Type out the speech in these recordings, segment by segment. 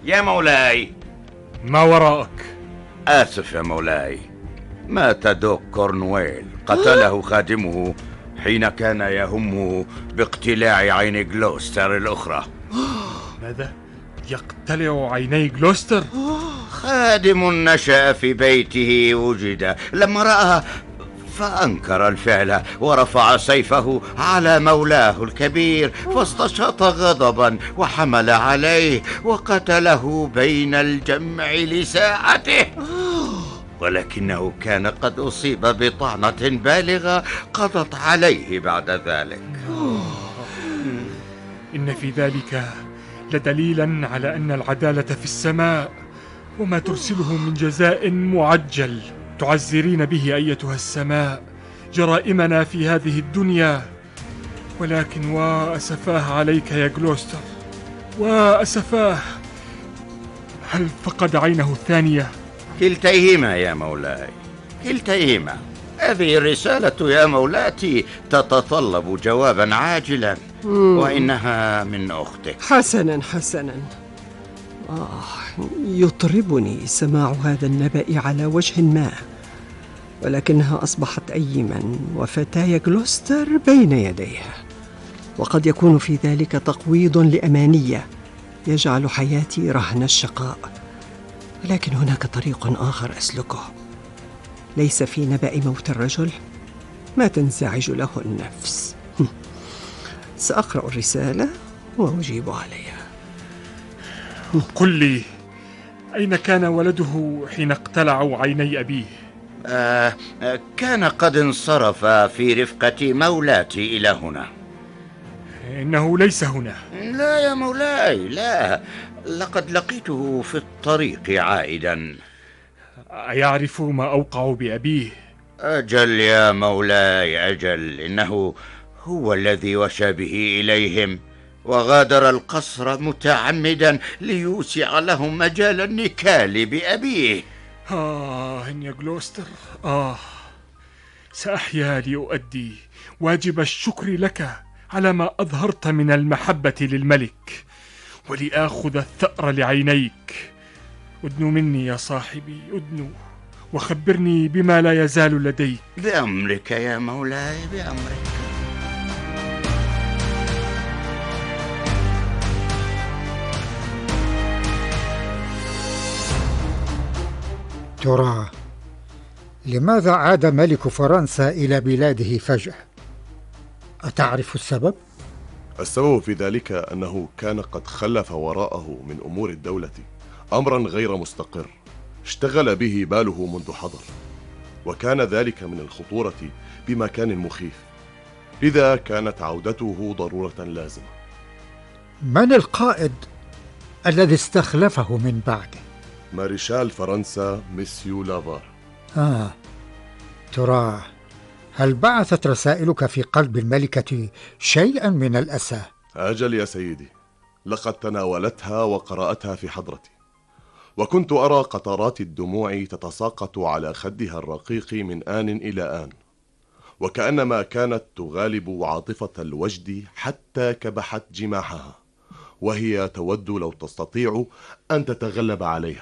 يا مولاي. ما وراءك؟ آسف يا مولاي، مات دوك كورنويل، قتله خادمه حين كان يهمه باقتلاع عين جلوستر الأخرى. ماذا؟ يقتلع عيني جلوستر؟ خادم نشأ في بيته وجد، لما رأى فأنكر الفعل ورفع سيفه على مولاه الكبير، فاستشاط غضبا وحمل عليه وقتله بين الجمع لساعته، ولكنه كان قد أصيب بطعنة بالغة قضت عليه بعد ذلك. إن في ذلك لدليلا على أن العدالة في السماء، وما ترسله من جزاء معجل تعزرين به أيتها السماء جرائمنا في هذه الدنيا. ولكن وأسفاه عليك يا جلوستر، وأسفاه. هل فقد عينه الثانية؟ كلتيهما يا مولاي، كلتيهما. هذه الرسالة يا مولاتي تتطلب جوابا عاجلا، وإنها من أختك. حسنا حسنا. يطربني سماع هذا النبأ على وجه ما، ولكنها أصبحت أيما وفتاي جلوستر بين يديها، وقد يكون في ذلك تقويض لأمانية يجعل حياتي رهن الشقاء. ولكن هناك طريق آخر أسلكه. ليس في نبأ موت الرجل ما تنزعج له النفس. سأقرأ الرسالة وأجيب عليها. قل لي، أين كان ولده حين اقتلعوا عيني أبيه؟ كان قد انصرف في رفقة مولاتي إلى هنا. إنه ليس هنا. لا يا مولاي، لا، لقد لقيته في الطريق عائدا. أيعرف ما أوقع بأبيه؟ أجل يا مولاي، أجل، إنه هو الذي وشى به إليهم، وغادر القصر متعمدا ليوسع لهم مجال النكال بأبيه. يا جلوستر، سأحيا لأؤدي واجب الشكر لك على ما أظهرت من المحبة للملك، ولآخذ الثأر لعينيك. أدنو مني يا صاحبي، أدنو، وخبرني بما لا يزال لديك. بأمرك يا مولاي، بأمرك. ترى لماذا عاد ملك فرنسا إلى بلاده فجأة؟ أتعرف السبب؟ السبب في ذلك أنه كان قد خلف وراءه من أمور الدولة أمرا غير مستقر اشتغل به باله منذ حضر، وكان ذلك من الخطورة بمكان مخيف، لذا كانت عودته ضرورة لازمة. من القائد الذي استخلفه من بعده؟ مارشال فرنسا مسيو لافار. ترى هل بعثت رسائلك في قلب الملكة شيئا من الأسى؟ أجل يا سيدي، لقد تناولتها وقرأتها في حضرتي، وكنت أرى قطرات الدموع تتساقط على خدها الرقيق من آن إلى آن، وكأنما كانت تغالب عاطفة الوجد حتى كبحت جماحها، وهي تود لو تستطيع أن تتغلب عليها.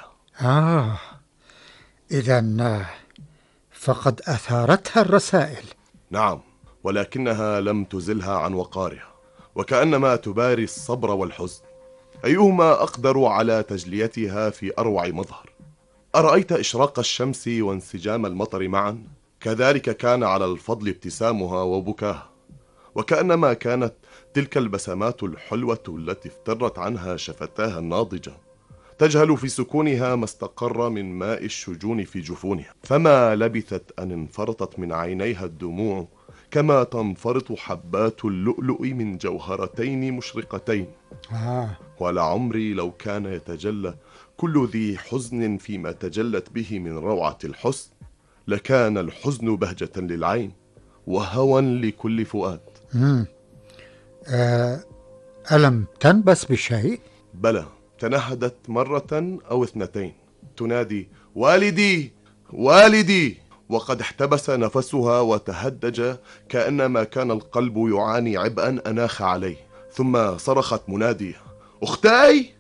إذن فقد أثارتها الرسائل. نعم، ولكنها لم تزلها عن وقارها، وكأنما تباري الصبر والحزن. أيهما أقدر على تجليتها في أروع مظهر؟ أرأيت إشراق الشمس وانسجام المطر معا؟ كذلك كان على الفضل ابتسامها وبكاها، وكأنما كانت تلك البسمات الحلوة التي افترت عنها شفتاها الناضجة تجهل في سكونها ما استقر من ماء الشجون في جفونها. فما لبثت أن انفرطت من عينيها الدموع كما تنفرط حبات اللؤلؤ من جوهرتين مشرقتين. ولعمري لو كان يتجلى كل ذي حزن فيما تجلت به من روعة الحسن، لكان الحزن بهجة للعين وهوى لكل فؤاد. ألم تنبس بشيء؟ بلى، تنهدت مرة أو اثنتين تنادي والدي والدي، وقد احتبس نفسها وتهدج كأنما كان القلب يعاني عبئا أناخ عليه. ثم صرخت منادية: أختاي!